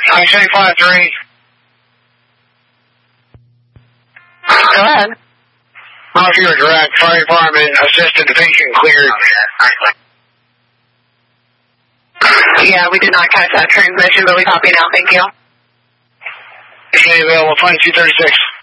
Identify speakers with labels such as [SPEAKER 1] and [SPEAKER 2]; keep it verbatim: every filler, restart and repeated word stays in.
[SPEAKER 1] I say five three.
[SPEAKER 2] Go ahead.
[SPEAKER 1] Off your direct, fire department, assisted the patient cleared.
[SPEAKER 2] Yeah, we did not catch that transmission, but we copy now. Thank you.
[SPEAKER 1] Okay, available, twenty-two thirty-six.